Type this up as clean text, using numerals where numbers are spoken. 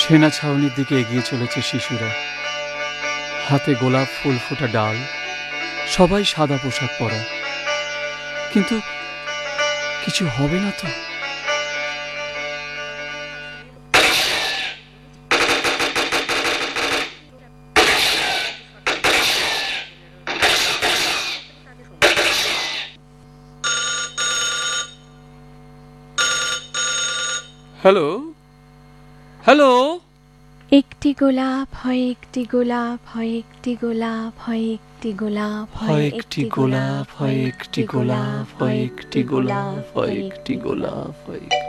সেনা ছাউনির দিকে এগিয়ে চলেছে শিশুরা, হাতে গোলাপ ফুল ফোটা ডাল, সবাই সাদা পোশাক পরা। কিন্তু কিছু হবে না তো? Hello, hello. একটি গোলাপ হয়, একটি গোলাপ হয়, একটি গোলাপ হয়, একটি গোলাপ হয় একটি গোলাপ, হয় একটি গোলাপ, হয় একটি গোলাপ, হয় একটি গোলাপ, হয়